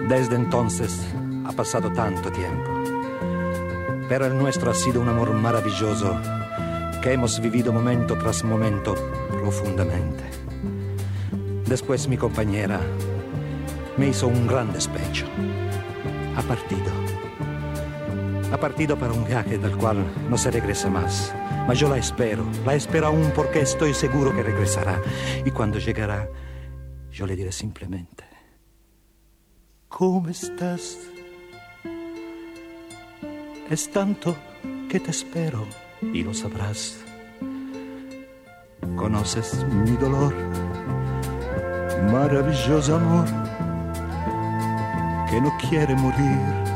Desde entonces ha pasado tanto tiempo, pero el nuestro ha sido un amor maravilloso que hemos vivido momento tras momento profundamente. Después mi compañera me hizo un gran despecho. Ha partido para un viaje del cual no se regresa más. Ma yo la espero aún porque estoy seguro que regresará. Y cuando llegará, yo le diré simplemente: ¿cómo estás? Es tanto que te espero y lo sabrás. Conoces mi dolor, maravilloso amor, que no quiere morir.